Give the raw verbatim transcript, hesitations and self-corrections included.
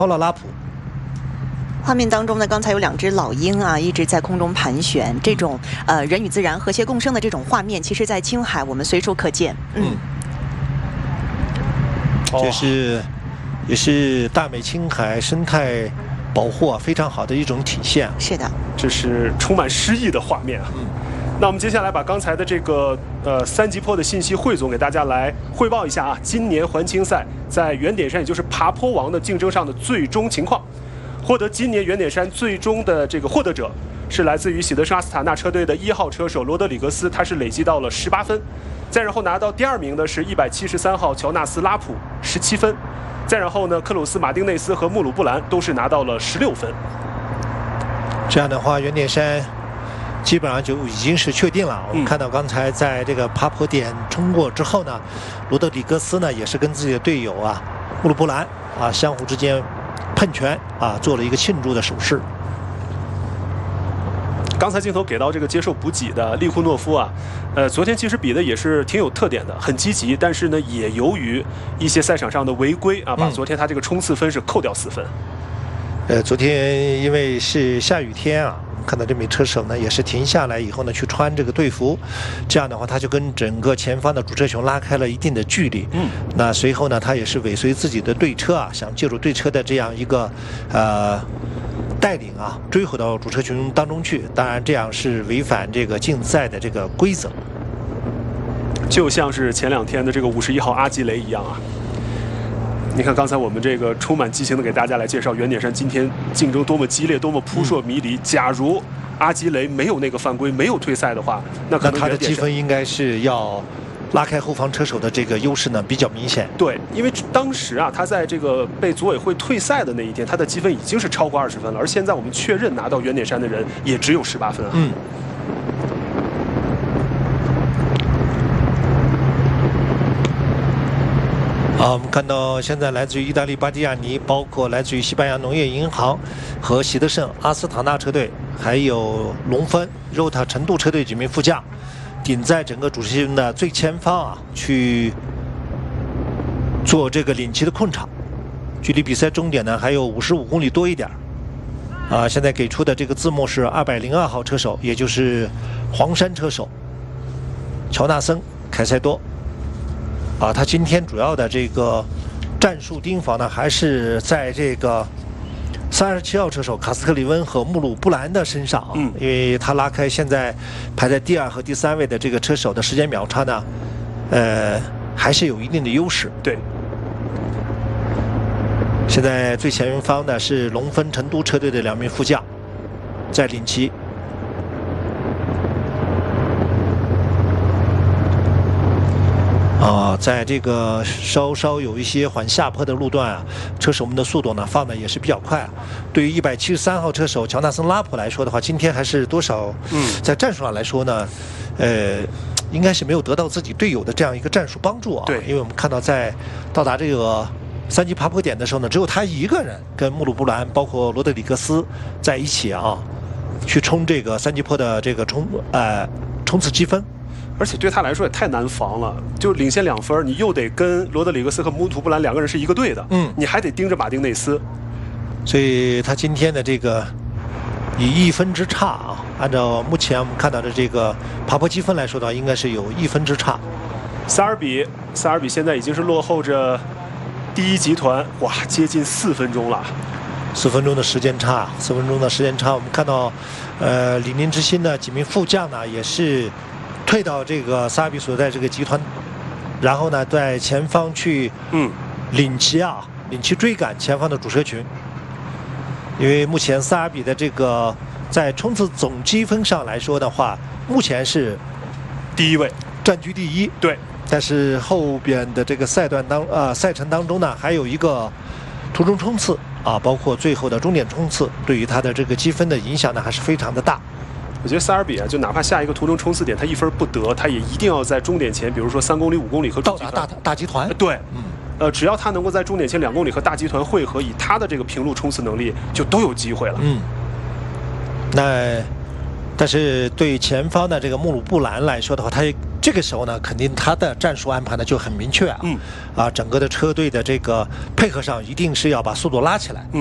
超了拉普。 画面当中呢，刚才有两只老鹰啊，一直在空中盘旋，这种呃人与自然和谐共生的这种画面，其实在青海我们随处可见。嗯， 这是也是大美青海生态保护啊非常好的一种体现。 是的， 这是充满诗意的画面啊。嗯，那我们接下来把刚才的这个呃三级坡的信息汇总给大家来汇报一下啊，今年环青赛在原点山，也就是爬坡王的竞争上的最终情况。获得今年原点山最终的这个获得者是来自于喜德盛阿斯塔纳车队的一号车手罗德里格斯，他是累积到了十八分。再然后拿到第二名的是一百七十三号乔纳斯拉普十七分。再然后呢，克鲁斯马丁内斯和穆鲁布兰都是拿到了十六分。 这样的话，原点山基本上就已经是确定了。我们看到刚才在这个爬坡点冲过之后呢，罗德里格斯呢也是跟自己的队友啊穆鲁布兰啊相互之间喷泉啊，做了一个庆祝的手势。 刚才镜头给到这个接受补给的利库诺夫啊，呃，昨天其实比的也是挺有特点的，很积极，但是呢，也由于一些赛场上的违规啊，把昨天他这个冲刺分是扣掉四分。 嗯、呃，昨天因为是下雨天啊，我们看到这名车手呢也是停下来以后呢去穿这个队服，这样的话他就跟整个前方的主车群拉开了一定的距离。嗯，那随后呢，他也是尾随自己的队车啊，想借助队车的这样一个呃。带领啊，追回到主车群当中去，当然这样是违反这个竞赛的这个规则。 就像是前两天的这个五十一号阿基雷一样啊。你看刚才我们这个充满激情的给大家来介绍原点山今天竞争多么激烈，多么扑朔迷离。假如阿基雷没有那个犯规，没有退赛的话，那可能他的积分应该是要拉开后方车手的这个优势呢比较明显。 对，因为当时啊，他在这个被组委会退赛的那一天，他的积分已经是超过二十分了，而现在我们确认拿到原点山的人也只有十八分啊。 嗯。好，我们看到现在来自于意大利巴蒂亚尼，包括来自于西班牙农业银行和喜德盛阿斯塔纳车队，还有龙分 Rota 成都车队几名副将。顶在整个主车群的最前方啊，去做这个领骑的控场，距离比赛终点呢还有五十五公里多一点啊。现在给出的这个字幕是二百零二号车手，也就是黄山车手乔纳森凯塞多啊。他今天主要的这个战术盯防呢，还是在这个三十七号车手卡斯特里温和穆鲁布兰的身上啊，嗯，因为他拉开现在排在第二和第三位的这个车手的时间秒差呢，呃，还是有一定的优势。 对。 现在最前方的是龙分成都车队的两名副将在领骑。啊，在这个稍稍有一些缓下坡的路段啊，车手们的速度呢放的也是比较快啊。对于一百七十三号车手乔纳森拉普来说的话，今天还是多少，嗯，在战术上来说呢，呃，应该是没有得到自己队友的这样一个战术帮助啊。 对， 因为我们看到在到达这个三级爬坡点的时候呢，只有他一个人跟穆鲁布兰包括罗德里格斯在一起啊，去冲这个三级坡的这个冲呃冲刺积分。 而且对他来说也太难防了，就领先两分，你又得跟罗德里格斯和穆图布兰两个人是一个队的，嗯，你还得盯着马丁内斯， 所以他今天的这个以一分之差啊，按照目前我们看到的这个爬坡积分来说的话，应该是有一分之差。 萨尔比，萨尔比现在已经是落后着第一集团，哇，接近四分钟了。 四分钟的时间差，四分钟的时间差，我们看到，呃，李宁之星的几名副将呢，也是退到这个萨尔比所在这个集团，然后呢，在前方去嗯领骑啊，领骑追赶前方的主车群。因为目前萨尔比的这个在冲刺总积分上来说的话，目前是第一位， 占据第一。 对， 但是后边的这个赛段当呃赛程当中呢，还有一个途中冲刺啊，包括最后的终点冲刺，对于他的这个积分的影响呢，还是非常的大。 我觉得萨尔比啊，就哪怕下一个途中冲刺点他一分不得，他也一定要在终点前，比如说三公里、五公里和到达大大集团。 对，嗯，呃，只要他能够在终点前两公里和大集团汇合，以他的这个平路冲刺能力，就都有机会了。 嗯，那但是对前方的这个穆鲁布兰来说的话，他这个时候呢，肯定他的战术安排呢就很明确啊， 嗯， 啊，整个的车队的这个配合上一定是要把速度拉起来。嗯